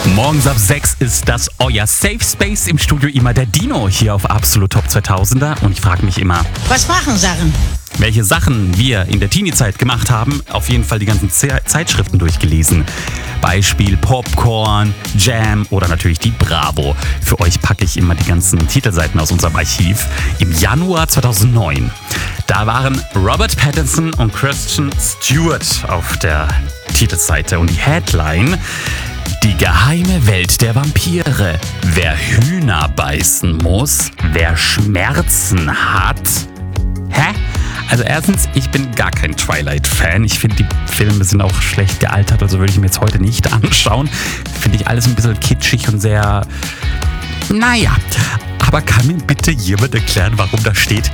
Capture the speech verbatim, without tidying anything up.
Morgens ab sechs ist das euer Safe Space, im Studio immer der Dino hier auf Absolut Top zweitausender. Und ich frage mich immer, Was machen Sachen? welche Sachen wir in der Teenie-Zeit gemacht haben. Auf jeden Fall die ganzen Ze- Zeitschriften durchgelesen. Beispiel Popcorn, Jam oder natürlich die Bravo. Für euch packe ich immer die ganzen Titelseiten aus unserem Archiv. Im Januar zweitausendneun. Da waren Robert Pattinson und Kristen Stewart auf der Titelseite. Und die Headline: Die geheime Welt der Vampire. Wer Hühner beißen muss, wer Schmerzen hat. Hä? Also erstens, ich bin gar kein Twilight-Fan. Ich finde, die Filme sind auch schlecht gealtert, also würde ich mir jetzt heute nicht anschauen. Finde ich alles ein bisschen kitschig und sehr... Naja. Aber kann mir bitte jemand erklären, warum da steht